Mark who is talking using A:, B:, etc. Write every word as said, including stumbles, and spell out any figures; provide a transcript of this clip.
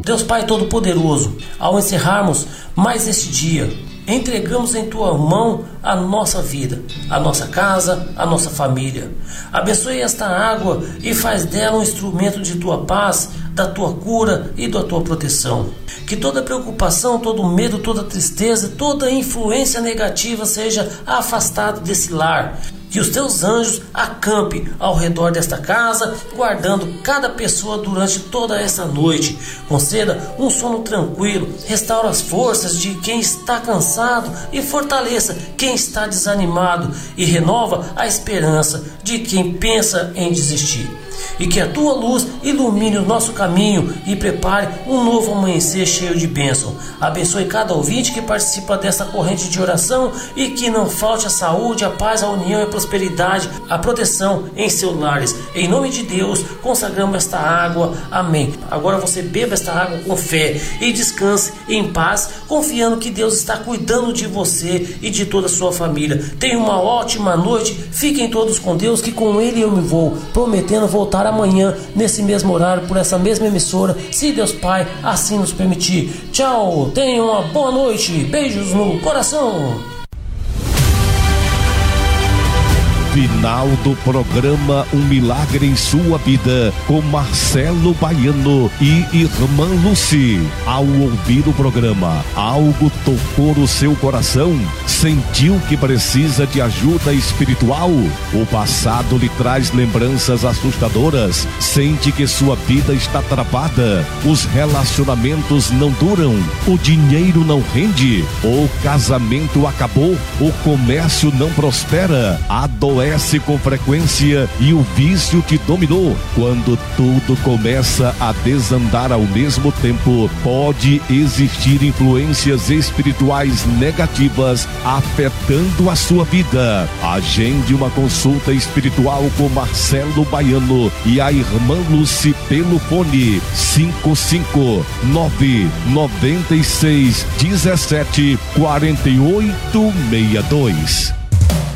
A: Deus Pai Todo-Poderoso, ao encerrarmos mais este dia, entregamos em Tua mão a nossa vida, a nossa casa, a nossa família. Abençoe esta água e faz dela um instrumento de Tua paz, da Tua cura e da Tua proteção. Que toda preocupação, todo medo, toda tristeza, toda influência negativa seja afastada desse lar. Que os Teus anjos acampem ao redor desta casa, guardando cada pessoa durante toda essa noite. Conceda um sono tranquilo, restaura as forças de quem está cansado e fortaleça quem está desanimado e renova a esperança de quem pensa em desistir. E que a Tua luz ilumine o nosso caminho e prepare um novo amanhecer cheio de bênção. Abençoe cada ouvinte que participa dessa corrente de oração e que não falte a saúde, a paz, a união e a prosperidade, a proteção em seus lares. Em nome de Deus, consagramos esta água. Amém. Agora você beba esta água com fé e descanse em paz, confiando que Deus está cuidando de você e de toda a sua família. Tenha uma ótima noite. Fiquem todos com Deus, que com Ele eu me vou, prometendo voltar amanhã nesse mesmo horário por essa mesma emissora, se Deus Pai assim nos permitir. Tchau, tenham uma boa noite, beijos no coração.
B: Final do programa Um Milagre em Sua Vida, com Marcelo Baiano e Irmã Lucy. Ao ouvir o programa, algo tocou o seu coração? Sentiu que precisa de ajuda espiritual? O passado lhe traz lembranças assustadoras? Sente que sua vida está travada? Os relacionamentos não duram? O dinheiro não rende? O casamento acabou? O comércio não prospera? Adoece com frequência e o vício te dominou? Quando tudo começa a desandar ao mesmo tempo, pode existir influências espirituais negativas afetando a sua vida. Agende uma consulta espiritual com Marcelo Baiano e a Irmã Lucy pelo fone cinco cinco nove nove seis um sete quatro oito seis dois.